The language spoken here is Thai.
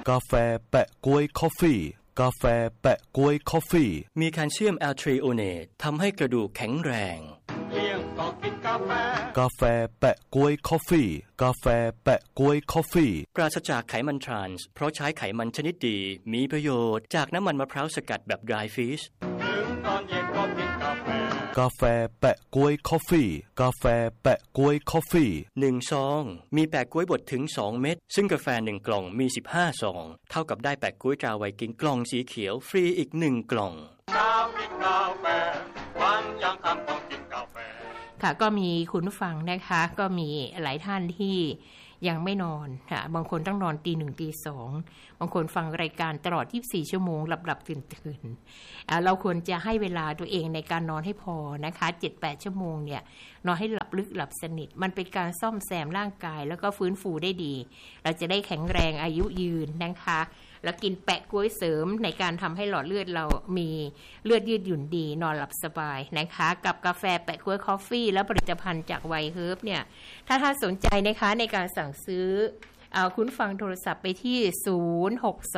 กาแฟแปะก๊วยคอฟฟี่กาแฟแปะก๊วยคอฟฟี่มีแคลเซียมแอลทริโอเนตทำให้กระดูกแข็งแรงเลี้ยงก็กินกาแฟกาแฟแปะก๊วยคอฟฟี่กาแฟแปะก๊วยคอฟฟี่ปราศจากไขมันทรานส์เพราะใช้ไขมันชนิดดีมีประโยชน์จากน้ำมันมะพร้าวสกัดแบบ dry fish ถึงตอนเย็นก็กินกาแฟกาแฟแปะก๊วยคอฟฟี่กาแฟแปะก๊วยคอฟฟี่ 1ซองมีแปะก๊วยบดถึง2เม็ดซึ่งกาแฟ1กล่องมี15ซองเท่ากับได้แปะก๊วยตราไวกิ้งกล่องสีเขียวฟรีอีก1กล่องกินกาแฟวันยังค่ำต้องกินกาแฟค่ะก็มีคุณผู้ฟังนะคะก็มีหลายท่านที่ยังไม่นอนค่ะบางคนต้องนอนตี 1 ตี 2บางคนฟังรายการตลอด24ชั่วโมงหลับๆตื่นๆเราควรจะให้เวลาตัวเองในการนอนให้พอนะคะ 7-8 ชั่วโมงเนี่ยนอนให้หลับลึกหลับสนิทมันเป็นการซ่อมแซมร่างกายแล้วก็ฟื้นฟูได้ดีเราจะได้แข็งแรงอายุยืนนะคะแล้วกินแปะกล้วยเสริมในการทำให้หลอดเลือดเรามีเลือดยืดหยุ่นดีนอนหลับสบายนะคะกับกาแฟแปะกล้วยคอฟฟี่และผลิตภัณฑ์จากไวเฮิร์บเนี่ยถ้าท่านสนใจนะคะในการสั่งซื้อคุณฟังโทรศัพท์ไปที่062